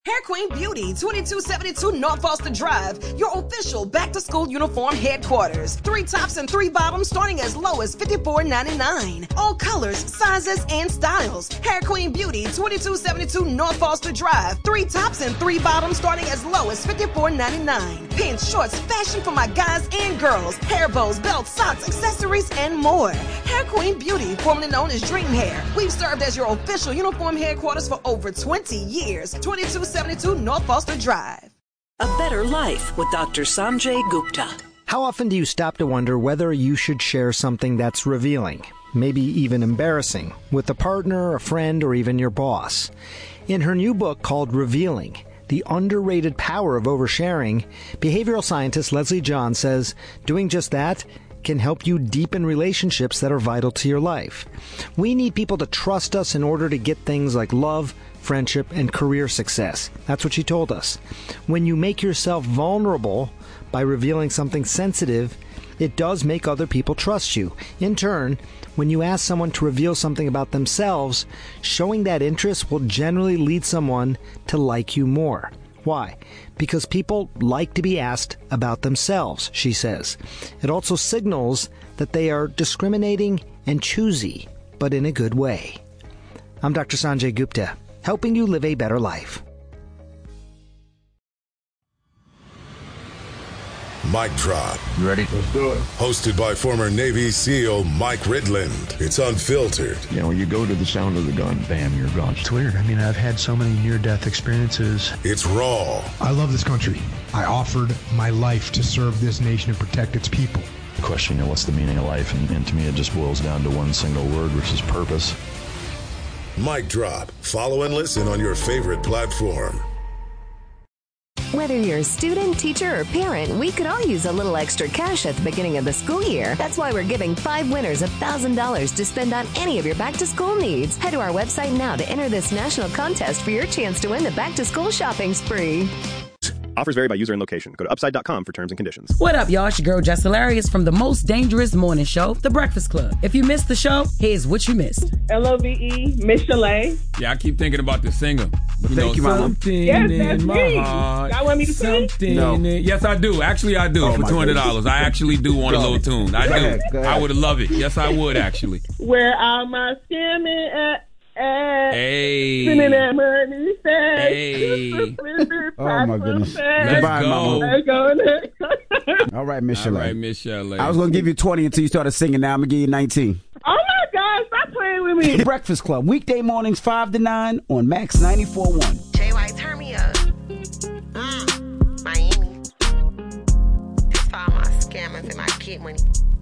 Hair Queen Beauty, 2272 North Foster Drive, your official back-to-school uniform headquarters. 3 tops and 3 bottoms starting as low as $54.99. All colors, sizes, and styles. Hair Queen Beauty, 2272 North Foster Drive. 3 tops and 3 bottoms starting as low as $54.99. Pants, shorts, fashion for my guys and girls. Hair bows, belts, socks, accessories, and more. Hair Queen Beauty, formerly known as Dream Hair. We've served as your official uniform headquarters for over 20 years. 2272 North Foster Drive. A Better Life with Dr. Sanjay Gupta. How often do you stop to wonder whether you should share something that's revealing, maybe even embarrassing, with a partner, a friend, or even your boss? In her new book called Revealing, The Underrated Power of Oversharing, behavioral scientist Leslie John says doing just that can help you deepen relationships that are vital to your life. We need people to trust us in order to get things like love, friendship, and career success. That's what she told us. When you make yourself vulnerable by revealing something sensitive, it does make other people trust you. In turn, when you ask someone to reveal something about themselves, showing that interest will generally lead someone to like you more. Why? Because people like to be asked about themselves, she says. It also signals that they are discriminating and choosy, but in a good way. I'm Dr. Sanjay Gupta, helping you live a better life. Mic Drop. You ready? Let's do it. Hosted by former Navy SEAL Mike Ridland. It's unfiltered. You know, when you go to the sound of the gun, bam, you're gone. It's weird. I mean, I've had so many near-death experiences. It's raw. I love this country. I offered my life to serve this nation and protect its people. The question, you know, what's the meaning of life? And to me, it just boils down to one single word, which is purpose. Mic Drop. Follow and listen on your favorite platform. Whether you're a student, teacher, or parent, we could all use a little extra cash at the beginning of the school year. That's why we're giving 5 winners $1,000 to spend on any of your back-to-school needs. Head to our website now to enter this national contest for your chance to win the back-to-school shopping spree. Offers vary by user and location. Go to upside.com for terms and conditions. What up, y'all? It's your girl, Jess Hilarious from the most dangerous morning show, The Breakfast Club. If you missed the show, here's what you missed. LOVE, Miss Chalet. Yeah, I keep thinking about the singer. Thank you, Mama. Yes, that's me. Y'all want me to sing? No. Yes, I do. Actually, I do. For $200. I actually do want a little tune. I do. Go ahead. I would love it. Yes, I would, actually. Where are my scamming at? Hey. Hey. Oh, my goodness. Goodbye, Mama. All right, Miss Chalet. All right, Miss Chalet. I was going to give you 20 until you started singing. Now I'm going to give you 19. Oh, my God. Stop playing with me. The Breakfast Club. Weekday mornings 5 to 9 on Max 94.1. JY, turn me up. Miami. This for all my scammers and my kid money.